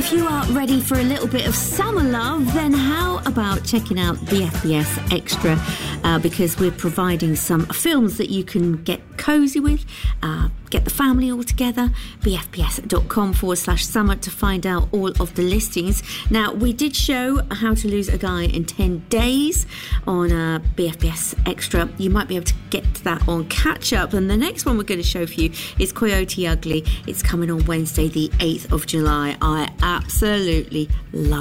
If you are ready for a little bit of summer love, then how about checking out BFBS Extra? Because we're providing some films that you can get cosy with, get the family all together. bfbs.com/summer to find out all of the listings. Now, we did show How to Lose a Guy in 10 Days on BFBS Extra. You might be able to get to that on catch up. And the next one we're going to show for you is Coyote Ugly. It's coming on Wednesday, the 8th of July. I absolutely love